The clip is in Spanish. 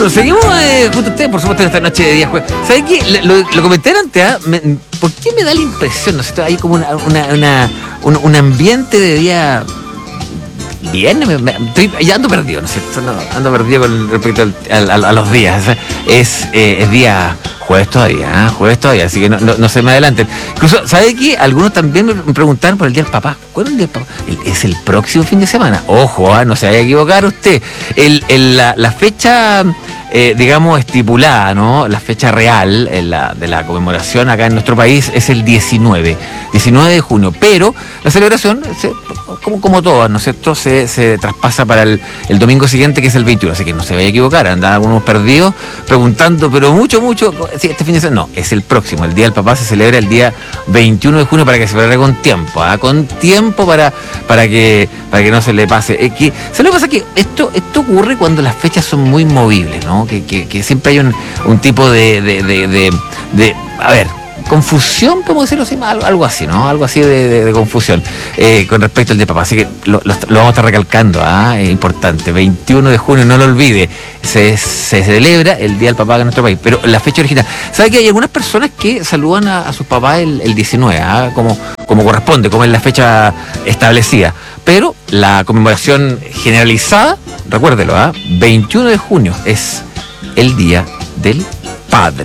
Bueno, seguimos junto a ustedes, por supuesto, en esta noche de día jueves. ¿Sabes qué? Lo comenté antes, ¿ah? ¿Por qué me da la impresión, no sé, hay como un ambiente de día viernes? Ya ando perdido, ¿no es cierto? Ando perdido con respecto a los días. Es día jueves todavía, así que no se me adelanten. Incluso, ¿sabe qué? Algunos también me preguntaron por el Día del Papá. ¿Cuándo es el Día del Papá? Es el próximo fin de semana. Ojo, no se vaya a equivocar usted. La fecha, digamos, estipulada, ¿no? La fecha real de la conmemoración acá en nuestro país es el 19 de junio. Pero la celebración, como todas, ¿no es cierto? Se traspasa para el domingo siguiente, que es el 21. Así que no se vaya a equivocar. Andan algunos perdidos preguntando, pero mucho. Sí, este fin de semana, no, es el próximo. El Día del Papá se celebra el día 21 de junio para que se celebre con tiempo, con tiempo para que no se le pase. Se le pasa que esto ocurre cuando las fechas son muy movibles, ¿no? Que siempre hay un tipo de a ver, confusión, podemos decirlo así, algo así, ¿no? Algo así de confusión con respecto al Día del Papá. Así que lo vamos a estar recalcando, es importante. 21 de junio, no lo olvide, se celebra el Día del Papá en nuestro país, pero la fecha original. ¿Sabe que hay algunas personas que saludan a sus papás el 19, como corresponde, como es la fecha establecida? Pero la conmemoración generalizada, recuérdelo, 21 de junio es el Día del Padre.